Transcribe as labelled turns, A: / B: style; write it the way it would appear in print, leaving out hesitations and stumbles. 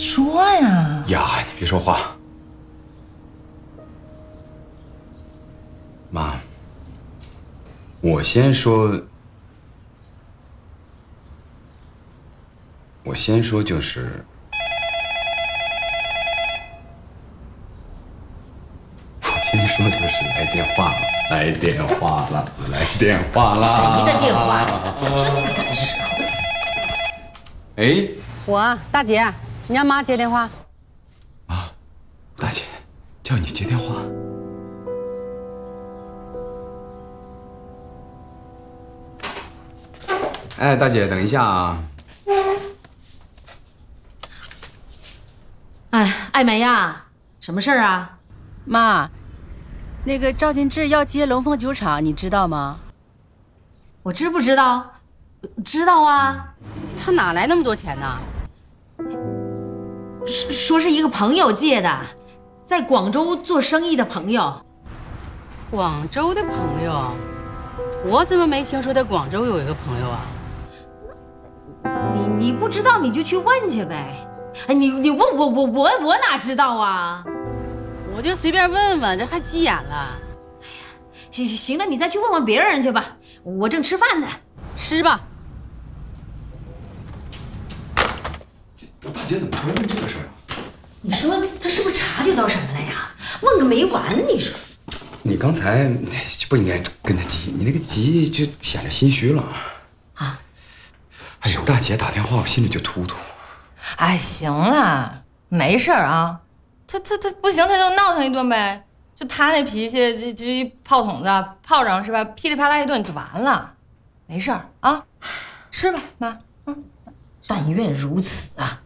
A: 说呀！
B: 呀，你别说话。妈，我先说就是，来电话了，来电话了，来电话了。
A: 谁的电话？真赶时候。
B: 哎，
C: 我大姐，你让妈接电话。
B: 啊，大姐，叫你接电话。哎，大姐，等一下啊。
D: 哎，艾梅呀，什么事儿啊？
C: 妈，那个赵金志要接龙凤酒厂，你知道吗？
D: 我知不知道？知道啊。
C: 他哪来那么多钱呢？
D: 说是一个朋友借的，在广州做生意的朋友。
C: 广州的朋友？我怎么没听说在广州有一个朋友啊？
D: 你不知道你就去问去呗。哎，你问我哪知道啊？
C: 我就随便问问，这还急眼了。
D: 哎呀，行了，你再去问问别人去吧，我正吃饭呢。
C: 吃吧。
B: 大姐怎么突然问这个事儿啊？
D: 你说他是不是察觉到什么了呀？问个没完，你说。
B: 你刚才就不应该跟他急，你那个急就显得心虚了。
D: 啊？
B: 哎呦，大姐打电话我心里就突突。
A: 哎，行了，没事儿啊。他不行，他就闹腾一顿呗。就他那脾气，这一炮筒子炮仗是吧？噼里啪啦一顿就完了，没事儿啊。吃吧，妈。
D: 但愿如此啊。